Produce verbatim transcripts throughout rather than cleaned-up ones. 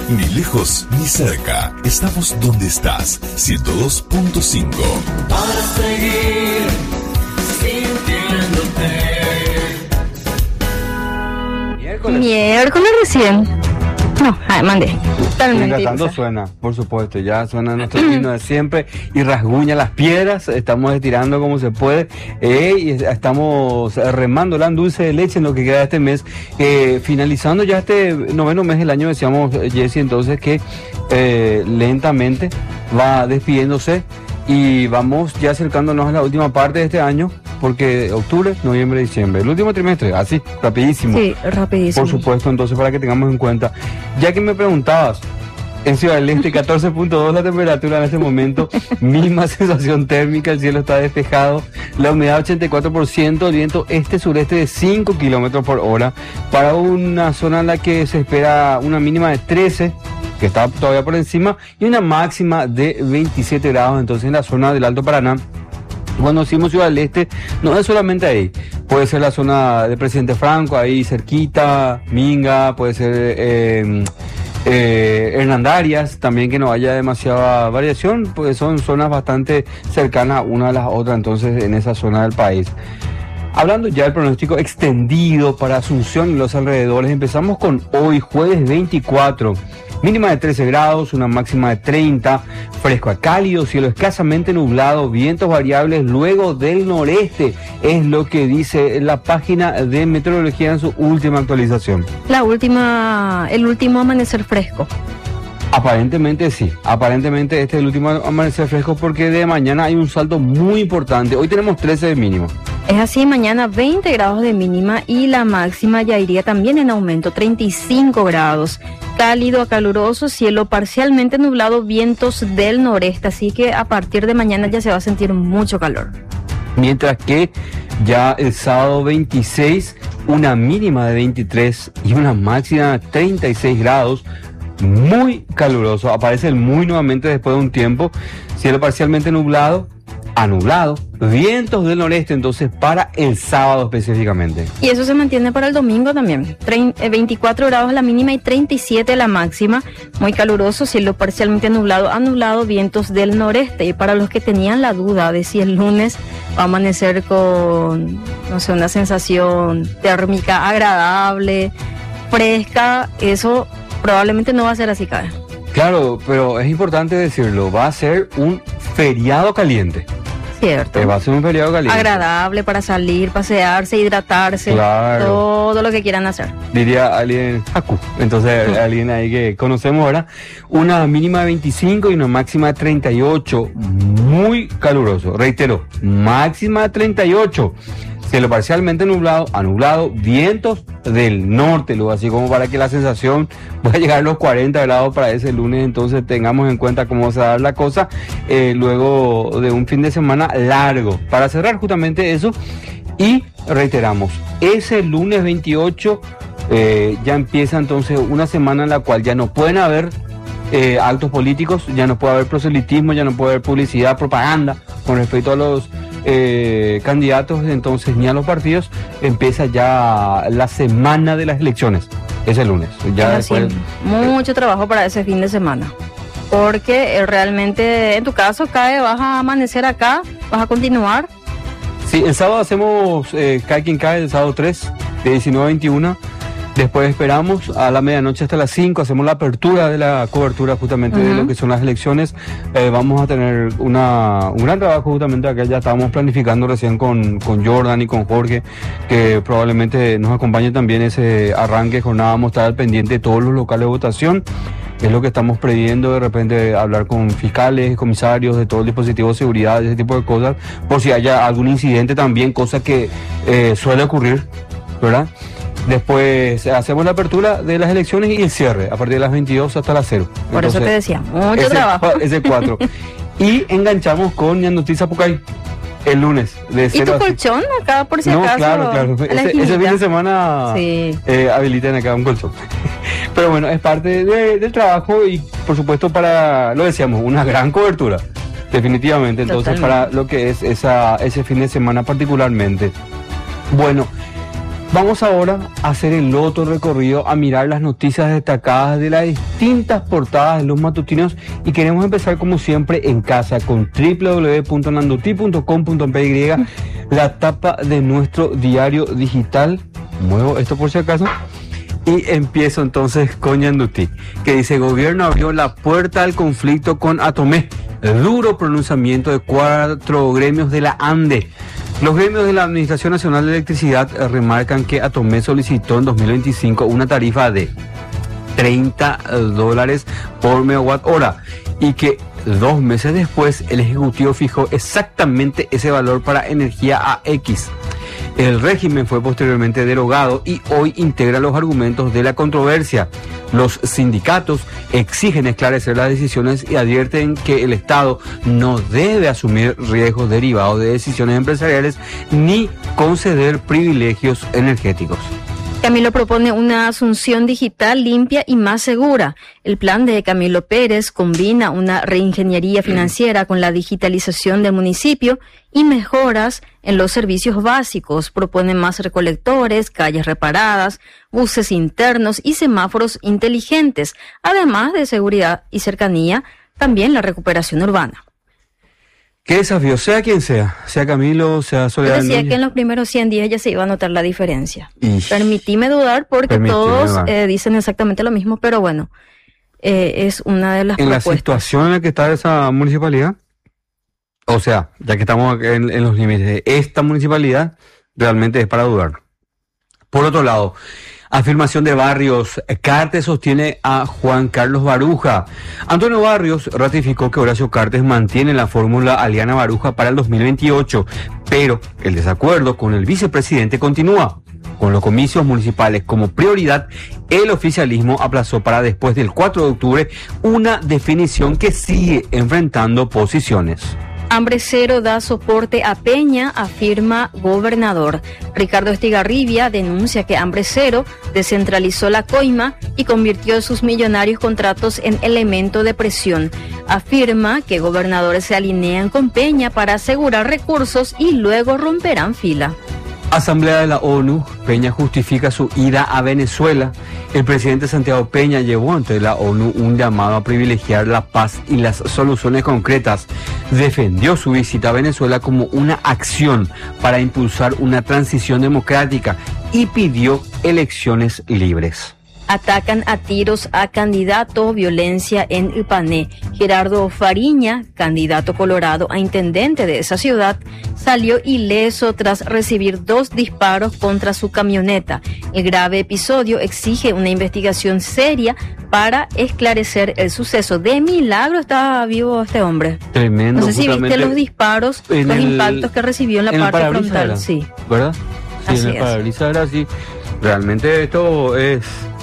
Ni lejos ni cerca. Estamos donde estás. ciento dos punto cinco. Para seguir sintiéndote. Miércoles. Miércoles recién. No, ah, mandé. Totalmente. Mientras tanto suena, por supuesto, ya suena nuestro himno de siempre y rasguña las piedras. Estamos estirando como se puede eh, y estamos remando la dulce de leche en lo que queda de este mes. Eh, finalizando ya este noveno mes del año, decíamos, Jessy, entonces que eh, lentamente va despidiéndose y vamos ya acercándonos a la última parte de este año, porque octubre, noviembre, diciembre, el último trimestre, así, rapidísimo. Sí, rapidísimo. Por supuesto, entonces para que tengamos en cuenta. Ya que me preguntabas, en Ciudad del Este catorce punto dos la temperatura en este momento, misma sensación térmica, el cielo está despejado, la humedad ochenta y cuatro por ciento, el viento este-sureste de cinco kilómetros por hora, para una zona en la que se espera una mínima de trece, que está todavía por encima, y una máxima de veintisiete grados, entonces en la zona del Alto Paraná. Cuando decimos Ciudad del Este, no es solamente ahí, puede ser la zona de Presidente Franco, ahí cerquita, Minga, puede ser eh, eh, Hernandarias, también que no haya demasiada variación, pues son zonas bastante cercanas una a las otras, entonces en esa zona del país. Hablando ya del pronóstico extendido para Asunción y los alrededores, empezamos con hoy, jueves veinticuatro. Mínima de trece grados, una máxima de treinta, fresco a cálido, cielo escasamente nublado, vientos variables luego del noreste, es lo que dice la página de meteorología en su última actualización. La última, el último amanecer fresco. Aparentemente sí, aparentemente este es el último amanecer fresco porque de mañana hay un salto muy importante. Hoy tenemos trece de mínimo. Es así, mañana veinte grados de mínima y la máxima ya iría también en aumento, treinta y cinco grados. Cálido a caluroso, cielo parcialmente nublado, vientos del noreste, así que a partir de mañana ya se va a sentir mucho calor. Mientras que ya el sábado veintiséis, una mínima de veintitrés y una máxima de treinta y seis grados, muy caluroso. Aparece el muy nuevamente después de un tiempo, cielo parcialmente nublado, a nublado, vientos del noreste, entonces para el sábado específicamente. Y eso se mantiene para el domingo también, veinticuatro grados la mínima y treinta y siete la máxima, muy caluroso, cielo parcialmente nublado, a nublado, vientos del noreste. Y para los que tenían la duda de si el lunes va a amanecer con, no sé, una sensación térmica agradable, fresca, eso probablemente no va a ser así, cara. Claro, pero es importante decirlo, va a ser un feriado caliente. Cierto. Eh, va a ser un feriado caliente. Agradable para salir, pasearse, hidratarse, claro, todo lo que quieran hacer. Diría alguien, Haku. Entonces, uh-huh. alguien ahí que conocemos ahora, una mínima de veinticinco y una máxima de treinta y ocho, muy caluroso. Reitero, máxima de treinta y ocho. Cielo parcialmente nublado, a nublado, vientos del norte, luego así como para que la sensación pueda llegar a los cuarenta grados para ese lunes, entonces tengamos en cuenta cómo se va a dar la cosa, eh, luego de un fin de semana largo. Para cerrar justamente eso, y reiteramos, ese lunes veintiocho eh, ya empieza entonces una semana en la cual ya no pueden haber eh, actos políticos, ya no puede haber proselitismo, ya no puede haber publicidad, propaganda con respecto a los Eh, candidatos, entonces ni a los partidos. Empieza ya la semana de las elecciones, es el lunes ya después, sí, mucho eh, trabajo para ese fin de semana, porque eh, realmente en tu caso, Cae, vas a amanecer acá, vas a continuar. Sí, el sábado hacemos eh, Cae quien cae, el sábado tres de diecinueve a veintiuno. Después esperamos a la medianoche hasta las cinco, hacemos la apertura de la cobertura justamente uh-huh. de lo que son las elecciones. Eh, vamos a tener una, un gran trabajo justamente acá, ya estábamos planificando recién con, con Jordan y con Jorge, que probablemente nos acompañe también ese arranque de jornada. Vamos a estar al pendiente de todos los locales de votación. Es lo que estamos previendo, de repente hablar con fiscales, comisarios de todo el dispositivo de seguridad, ese tipo de cosas, por si haya algún incidente también, cosa que eh, suele ocurrir, ¿verdad? Después hacemos la apertura de las elecciones y el cierre a partir de las veintidós hasta las cero. Por Entonces, eso te decía, mucho ese, trabajo. Ese cuatro. Y enganchamos con Ñandutí Zapucay el lunes. De ¿Y tu colchón acá por si no, acaso? Claro, claro. Ese, ese fin de semana sí. eh, habilitan acá un colchón. Pero bueno, es parte de, del trabajo y por supuesto para, lo decíamos, una gran cobertura. Definitivamente. Entonces Totalmente. Para lo que es esa, ese fin de semana particularmente. Bueno. Vamos ahora a hacer el otro recorrido, a mirar las noticias destacadas de las distintas portadas de los matutinos, y queremos empezar como siempre en casa con doble u doble u doble u punto nanduti punto com punto pe ye, la tapa de nuestro diario digital. Muevo esto por si acaso y empiezo entonces con Ñandutí, que dice: gobierno abrió la puerta al conflicto con Atomé. Duro pronunciamiento de cuatro gremios de la ANDE. Los gremios de la Administración Nacional de Electricidad remarcan que Atomé solicitó en dos mil veinticinco una tarifa de treinta dólares por megawatt hora y que dos meses después el Ejecutivo fijó exactamente ese valor para energía A X. El régimen fue posteriormente derogado y hoy integra los argumentos de la controversia. Los sindicatos exigen esclarecer las decisiones y advierten que el Estado no debe asumir riesgos derivados de decisiones empresariales ni conceder privilegios energéticos. Camilo propone una asunción digital limpia y más segura. El plan de Camilo Pérez combina una reingeniería financiera con la digitalización del municipio y mejoras en los servicios básicos. Propone más recolectores, calles reparadas, buses internos y semáforos inteligentes, además de seguridad y cercanía, también la recuperación urbana. ¿Qué desafío? Sea quien sea, sea Camilo, sea Soledad. Yo decía Núñez, que en los primeros cien días ya se iba a notar la diferencia. Ish. Permitíme dudar porque Permitime todos dudar. eh, dicen exactamente lo mismo, pero bueno, eh, es una de las en la propuestas. situación en la que está esa municipalidad, o sea, ya que estamos en, en los límites de esta municipalidad, realmente es para dudar. Por otro lado, afirmación de Barrios: Cartes sostiene a Juan Carlos Baruja. Antonio Barrios ratificó que Horacio Cartes mantiene la fórmula Aliana Baruja para el dos mil veintiocho, pero el desacuerdo con el vicepresidente continúa. Con los comicios municipales como prioridad, el oficialismo aplazó para después del cuatro de octubre una definición que sigue enfrentando posiciones. Hambre cero da soporte a Peña, afirma gobernador. Ricardo Estigarribia denuncia que Hambre Cero descentralizó la coima y convirtió sus millonarios contratos en elemento de presión. Afirma que gobernadores se alinean con Peña para asegurar recursos y luego romperán fila. Asamblea de la ONU, Peña justifica su ida a Venezuela. El presidente Santiago Peña llevó ante la ONU un llamado a privilegiar la paz y las soluciones concretas. Defendió su visita a Venezuela como una acción para impulsar una transición democrática y pidió elecciones libres. Atacan a tiros a candidato, violencia en Ipané. Gerardo Fariña, candidato colorado a intendente de esa ciudad, salió ileso tras recibir dos disparos contra su camioneta. El grave episodio exige una investigación seria para esclarecer el suceso. De milagro estaba vivo este hombre. Tremendo. No sé si viste los disparos, los el, impactos que recibió en la en parte frontal. Era, sí. ¿Verdad? Sí, así en el es. parabrisas era así. Realmente esto es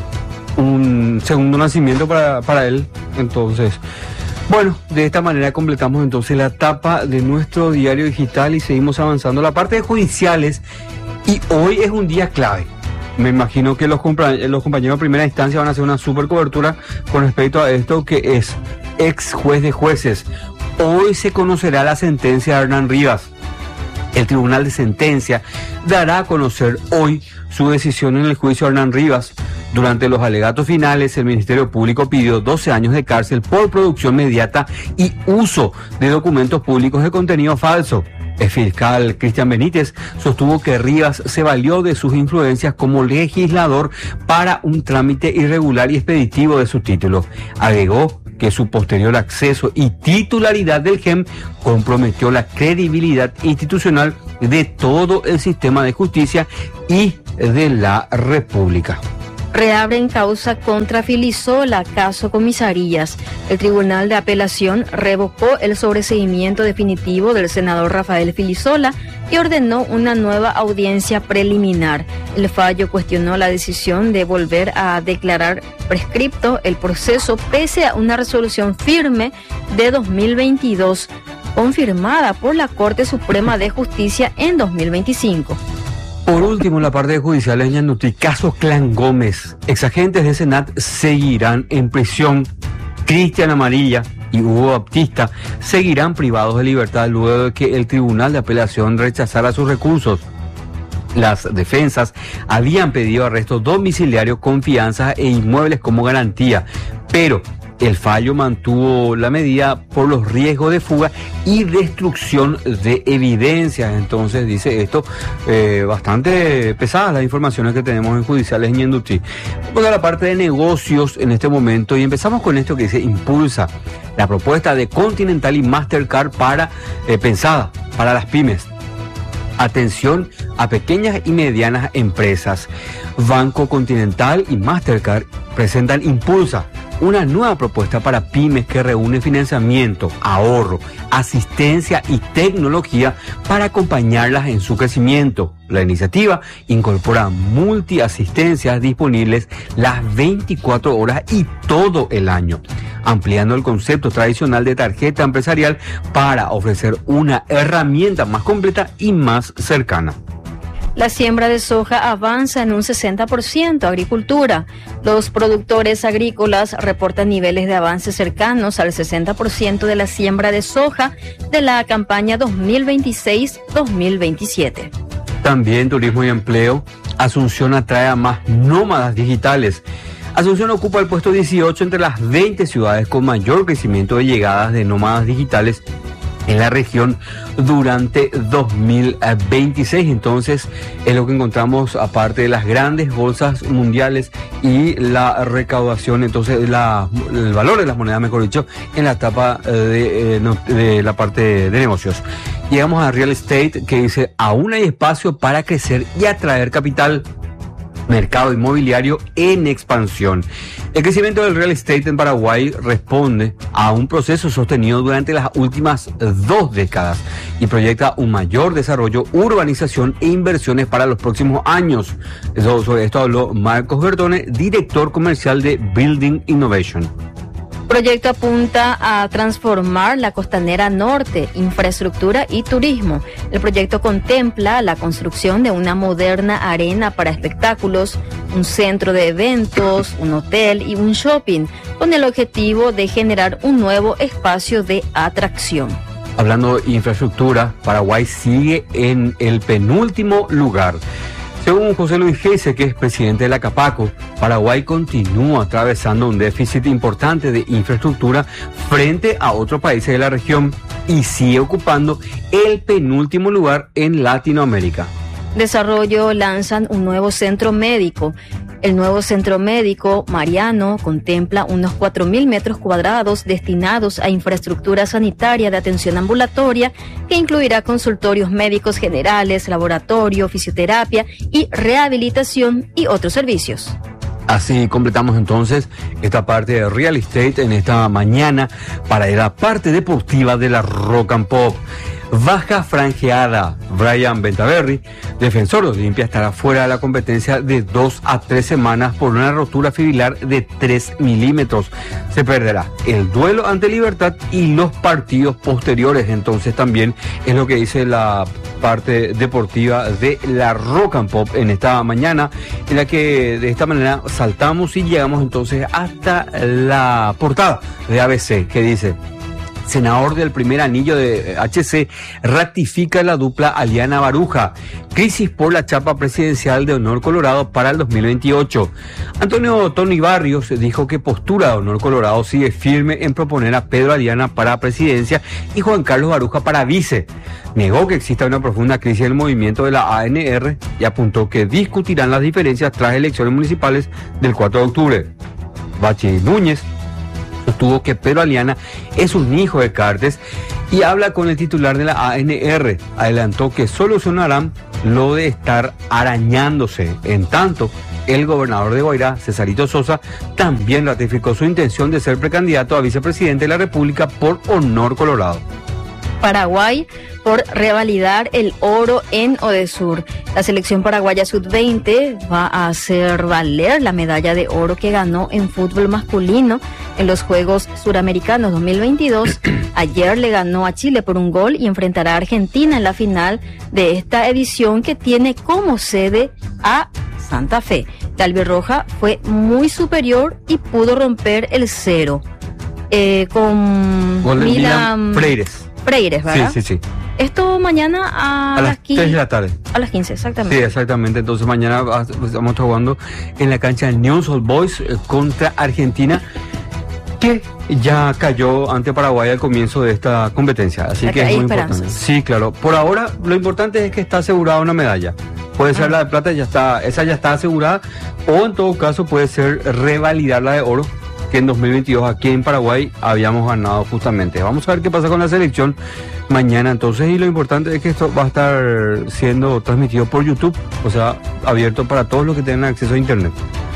un segundo nacimiento para, para él. Entonces, bueno, de esta manera completamos entonces la tapa de nuestro diario digital y seguimos avanzando la parte de judiciales. Y hoy es un día clave. Me imagino que los, compra- los compañeros de primera instancia van a hacer una super cobertura con respecto a esto, que es ex juez de jueces. Hoy se conocerá la sentencia de Hernán Rivas. El Tribunal de Sentencia dará a conocer hoy su decisión en el juicio de Hernán Rivas. Durante los alegatos finales, el Ministerio Público pidió doce años de cárcel por producción mediata y uso de documentos públicos de contenido falso. El fiscal Cristian Benítez sostuvo que Rivas se valió de sus influencias como legislador para un trámite irregular y expeditivo de su título. Agregó que su posterior acceso y titularidad del G E M comprometió la credibilidad institucional de todo el sistema de justicia y de la República. Reabren causa contra Filisola, caso Comisarías. El Tribunal de Apelación revocó el sobreseimiento definitivo del senador Rafael Filisola y ordenó una nueva audiencia preliminar. El fallo cuestionó la decisión de volver a declarar prescripto el proceso pese a una resolución firme de dos mil veintidós, confirmada por la Corte Suprema de Justicia en dos mil veinticinco. Por último, en la parte de judicial en Ñandutí, caso Clan Gómez. Exagentes de Senat seguirán en prisión. Cristian Amarilla y Hugo Baptista seguirán privados de libertad luego de que el Tribunal de Apelación rechazara sus recursos. Las defensas habían pedido arresto domiciliario con fianzas e inmuebles como garantía, pero el fallo mantuvo la medida por los riesgos de fuga y destrucción de evidencias. Entonces dice esto, eh, bastante pesadas las informaciones que tenemos en Judiciales en Ñandutí. Vamos a la parte de negocios en este momento y empezamos con esto que dice: impulsa la propuesta de Continental y Mastercard para eh, pensada para las pymes. Atención a pequeñas y medianas empresas. Banco Continental y Mastercard presentan Impulsa, una nueva propuesta para pymes que reúne financiamiento, ahorro, asistencia y tecnología para acompañarlas en su crecimiento. La iniciativa incorpora multiasistencias disponibles las veinticuatro horas y todo el año, ampliando el concepto tradicional de tarjeta empresarial para ofrecer una herramienta más completa y más cercana. La siembra de soja avanza en un sesenta por ciento. Agricultura. Los productores agrícolas reportan niveles de avance cercanos al sesenta por ciento de la siembra de soja de la campaña dos mil veintiséis dos mil veintisiete. También turismo y empleo. Asunción atrae a más nómadas digitales. Asunción ocupa el puesto dieciocho entre las veinte ciudades con mayor crecimiento de llegadas de nómadas digitales en la región durante dos mil veintiséis. Entonces es lo que encontramos, aparte de las grandes bolsas mundiales y la recaudación, entonces la, el valor de las monedas, mejor dicho, en la etapa de, de la parte de negocios. Llegamos a real estate, que dice: aún hay espacio para crecer y atraer capital. Mercado inmobiliario en expansión. El crecimiento del real estate en Paraguay responde a un proceso sostenido durante las últimas dos décadas y proyecta un mayor desarrollo, urbanización e inversiones para los próximos años. Eso, sobre esto habló Marcos Bertone, director comercial de Building Innovation. El proyecto apunta a transformar la costanera norte, infraestructura y turismo. El proyecto contempla la construcción de una moderna arena para espectáculos, un centro de eventos, un hotel y un shopping, con el objetivo de generar un nuevo espacio de atracción. Hablando de infraestructura, Paraguay sigue en el penúltimo lugar. Según José Luis Geise, que es presidente de la CAPACO, Paraguay continúa atravesando un déficit importante de infraestructura frente a otros países de la región y sigue ocupando el penúltimo lugar en Latinoamérica. Desarrollo lanzan un nuevo centro médico. El nuevo centro médico Mariano contempla unos cuatro mil metros cuadrados destinados a infraestructura sanitaria de atención ambulatoria, que incluirá consultorios médicos generales, laboratorio, fisioterapia y rehabilitación y otros servicios. Así completamos entonces esta parte de real estate en esta mañana para la parte deportiva de la Rock and Pop. Baja franjeada. Brian Bentaberry, defensor de Olimpia, estará fuera de la competencia de dos a tres semanas por una rotura fibrilar de tres milímetros. Se perderá el duelo ante Libertad y los partidos posteriores. Entonces también es lo que dice la parte deportiva de la Rock and Pop en esta mañana, en la que de esta manera saltamos y llegamos entonces hasta la portada de A B C, que dice: senador del primer anillo de H C ratifica la dupla Aliana Baruja. Crisis por la chapa presidencial de Honor Colorado para el dos mil veintiocho. Antonio Tony Barrios dijo que postura de Honor Colorado sigue firme en proponer a Pedro Aliana para presidencia y Juan Carlos Baruja para vice. Negó que exista una profunda crisis en el movimiento de la A N R y apuntó que discutirán las diferencias tras elecciones municipales del cuatro de octubre. Bachi Núñez sostuvo que Pedro Aliana es un hijo de Cartes y habla con el titular de la A N R. Adelantó que solucionarán lo de estar arañándose. En tanto, el gobernador de Guairá, Cesarito Sosa, también ratificó su intención de ser precandidato a vicepresidente de la República por Honor Colorado. Paraguay por revalidar el oro en Odesur. La selección paraguaya sub veinte va a hacer valer la medalla de oro que ganó en fútbol masculino en los Juegos Suramericanos dos mil veintidós. Ayer le ganó a Chile por un gol y enfrentará a Argentina en la final de esta edición, que tiene como sede a Santa Fe. La albirroja fue muy superior y pudo romper el cero. Eh, con Gol de Milan Milan Freires. Freires, ¿verdad? Sí, sí, sí. Esto mañana a, A las las quince. tres de la tarde. A las quince, Sí, exactamente. exactamente. Entonces mañana va- estamos jugando en la cancha de Newell's Old Boys eh, contra Argentina, que ya cayó ante Paraguay al comienzo de esta competencia. Así O sea que que es hay muy esperanzas. importante. Sí, claro. Por ahora lo importante es que está asegurada una medalla. Puede ser Ah. la de plata, ya está, esa ya está asegurada, o en todo caso puede ser revalidar la de oro, que en dos mil veintidós aquí en Paraguay habíamos ganado justamente. Vamos a ver qué pasa con la selección mañana entonces, y lo importante es que esto va a estar siendo transmitido por YouTube, o sea, abierto para todos los que tengan acceso a internet.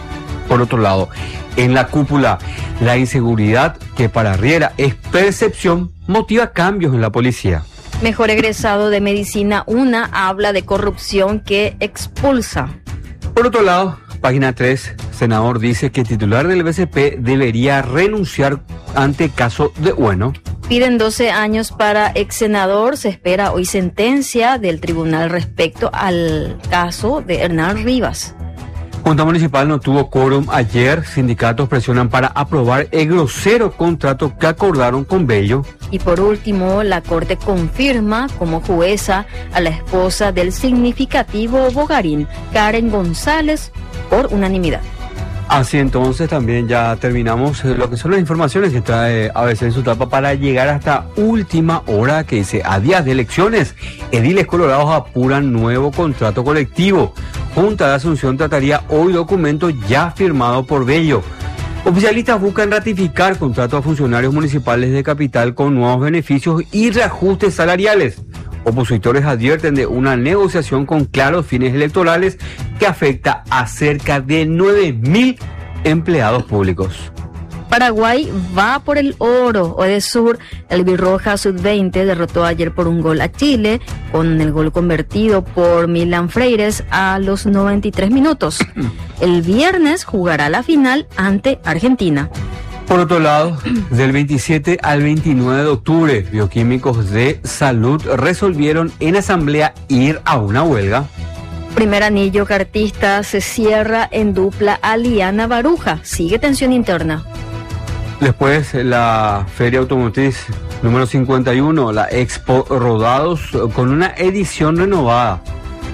Por otro lado, en la cúpula, la inseguridad, que para Riera es percepción, motiva cambios en la policía. Mejor egresado de medicina, una habla de corrupción que expulsa. Por otro lado, página tres, senador dice que el titular del B C P debería renunciar ante caso de bueno. Piden doce años para ex senador. Se espera hoy sentencia del tribunal respecto al caso de Hernán Rivas. Junta Municipal no tuvo quórum ayer. Sindicatos presionan para aprobar el grosero contrato que acordaron con Bello. Y por último, la Corte confirma como jueza a la esposa del significativo Bogarín, Karen González, por unanimidad. Así entonces también ya terminamos eh, lo que son las informaciones que trae A B C en su tapa para llegar hasta última hora, que dice: a días de elecciones, ediles colorados apuran nuevo contrato colectivo. Junta de Asunción trataría hoy documento ya firmado por Bello. Oficialistas buscan ratificar contrato a funcionarios municipales de capital con nuevos beneficios y reajustes salariales. Opositores advierten de una negociación con claros fines electorales que afecta a cerca de nueve mil empleados públicos. Paraguay va por el oro. Odesur, el Birroja sub veinte, derrotó ayer por un gol a Chile, con el gol convertido por Milan Freires a los noventa y tres minutos. El viernes jugará la final ante Argentina. Por otro lado, del veintisiete al veintinueve de octubre, bioquímicos de salud resolvieron en asamblea ir a una huelga. Primer anillo cartista se cierra en dupla a Liana Baruja. Sigue tensión interna. Después, la Feria Automotriz número cincuenta y uno, la Expo Rodados, con una edición renovada.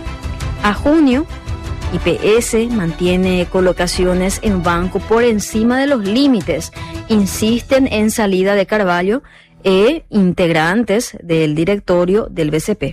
A junio, I P S mantiene colocaciones en banco por encima de los límites. Insisten en salida de Carvalho e integrantes del directorio del B C P.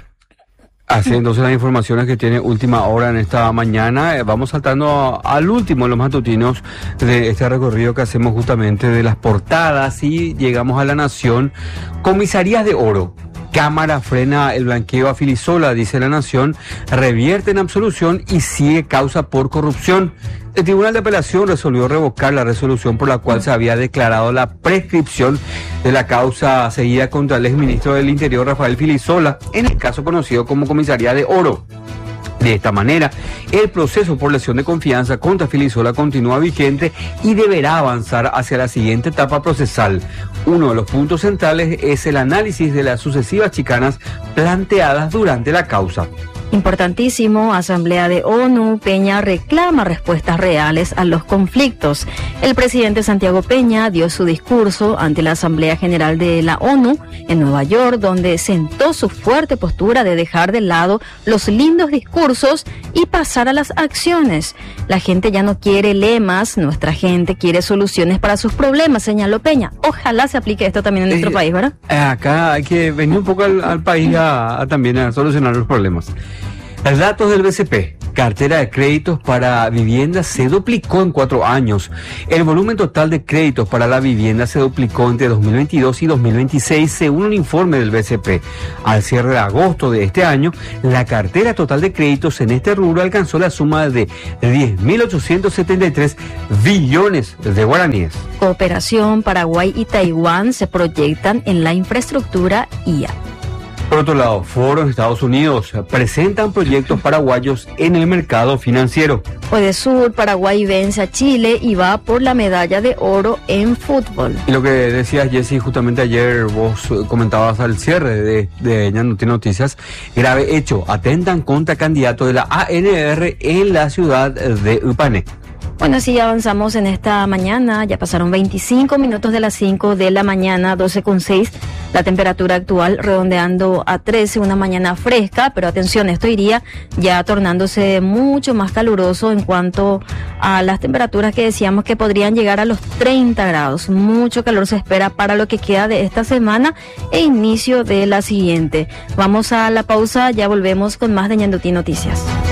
Así entonces las informaciones que tiene última hora en esta mañana. Eh, vamos saltando a- al último, los matutinos de este recorrido que hacemos justamente de las portadas, y llegamos a La Nación. Comisarías de oro. Cámara frena el blanqueo a Filisola, dice La Nación. Revierte en absolución y sigue causa por corrupción. El Tribunal de Apelación resolvió revocar la resolución por la cual se había declarado la prescripción de la causa seguida contra el exministro del Interior, Rafael Filisola, en el caso conocido como Comisaría de Oro. De esta manera, el proceso por lesión de confianza contra Filisola continúa vigente y deberá avanzar hacia la siguiente etapa procesal. Uno de los puntos centrales es el análisis de las sucesivas chicanas planteadas durante la causa. Importantísimo, Asamblea de ONU, Peña reclama respuestas reales a los conflictos. El presidente Santiago Peña dio su discurso ante la Asamblea General de la ONU en Nueva York, donde sentó su fuerte postura de dejar de lado los lindos discursos y pasar a las acciones. La gente ya no quiere lemas, nuestra gente quiere soluciones para sus problemas, señaló Peña. Ojalá se aplique esto también en nuestro Eh, país, ¿verdad? Acá hay que venir un poco al, al país a, a también a solucionar los problemas. Datos del B C P. Cartera de créditos para vivienda se duplicó en cuatro años. El volumen total de créditos para la vivienda se duplicó entre dos mil veintidós y dos mil veintiséis, según un informe del B C P. Al cierre de agosto de este año, la cartera total de créditos en este rubro alcanzó la suma de diez mil ochocientos setenta y tres billones de guaraníes. Cooperación, Paraguay y Taiwán se proyectan en la infraestructura I A. Por otro lado, Foro en Estados Unidos presentan proyectos paraguayos en el mercado financiero. Odesur, Paraguay vence a Chile y va por la medalla de oro en fútbol. Y lo que decías, Jessy, justamente ayer vos comentabas al cierre de, de Ya No Tiene Noticias, grave hecho, atentan contra candidato de la A N R en la ciudad de Upané. Bueno, sí, avanzamos en esta mañana, ya pasaron veinticinco minutos de las cinco de la mañana, doce con seis, la temperatura actual redondeando a trece, una mañana fresca, pero atención, esto iría ya tornándose mucho más caluroso en cuanto a las temperaturas que decíamos que podrían llegar a los treinta grados. Mucho calor se espera para lo que queda de esta semana e inicio de la siguiente. Vamos a la pausa, ya volvemos con más de Ñandutí Noticias.